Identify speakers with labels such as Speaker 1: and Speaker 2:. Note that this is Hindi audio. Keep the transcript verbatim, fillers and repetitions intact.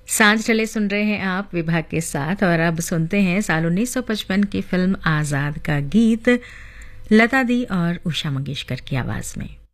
Speaker 1: सांझ चले सुन रहे हैं आप विभाग के साथ और अब सुनते हैं साल उन्नीस सौ पचपन की फिल्म आजाद का गीत लता दी और उषा मंगेशकर की आवाज में।